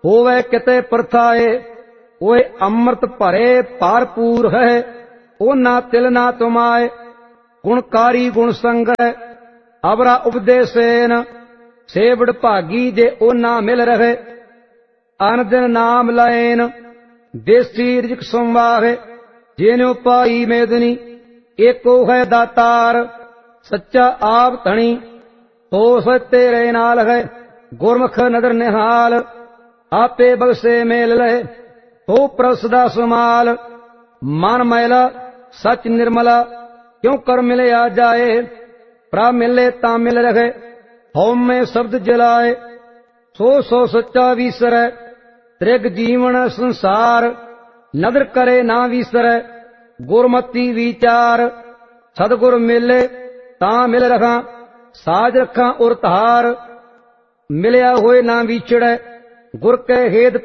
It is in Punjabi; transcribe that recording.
ਹੋਵੇ ਕਿਤੇ ਪਰਥਾਏ। ਓਏ ਅੰਮ੍ਰਿਤ ਭਰੇ ਭਰਪੂਰ ਹੈ, ਉਹਨਾਂ ਤਿਲ ਨਾ ਤੁਮਾਏ। ਗੁਣਕਾਰੀ ਗੁਣ ਸੰਗ੍ਰਹਿ ਅਵਰਾ ਉਪਦੇਸੇਨ, ਸੇਵੜ ਭਾਗੀ ਜੇ ਉਹਨਾਂ ਮਿਲ ਰਹੇ। ਅਨ ਦਿਨ ਨਾਮ ਲਏਨ ਦੇਸੀ ਰਿਜਕ ਸੰਵਾਹੇ, ਜਿਨਿ ਪਾਈ ਮੇਦਨੀ ਏਕੋ ਹੈ ਦਾਤਾਰ। ਸੱਚਾ ਆਪ ਧਣੀ ਹੋਸ ਤੇਰੇ ਨਾਲ ਹੈ, ਗੁਰਮੁਖ ਨਦਰ ਨਿਹਾਲ। ਆਪੇ ਬਖਸ਼ੇ ਮੇਲ ਲਏ ਹੋ ਪ੍ਰਸ ਦਾ ਸਮਾਲ। ਮਨ ਮੈਲਾ ਸੱਚ ਨਿਰਮਲਾ ਕਿਉ ਕਰ ਮਿਲਿਆ ਜਾਏ। ਪ੍ਰਭ ਮਿਲੇ ਤਾਂ ਮਿਲ ਰਹੇ ਹਉਮੈ ਸ਼ਬਦ ਜਲਾਏ। ਸੋ ਸੱਚਾ ਵੀਸਰੈ ਤ੍ਰਿਗ ਜੀਵਨ ਸੰਸਾਰ। ਨਦਰ ਕਰੇ ਨਾ ਵੀਸਰੈ ਗੁਰਮਤੀ ਵਿਚਾਰ। ਸਤਿਗੁਰ ਮਿਲੇ ਤਾਂ ਮਿਲ ਰਖਾਂ, ਸਾਜ ਰੱਖਾਂ ਉਰ ਧਾਰ। ਮਿਲਿਆ ਹੋਏ ਨਾ ਵਿਛੜੈ ਗੁਰ ਕੈ ਹੇਤ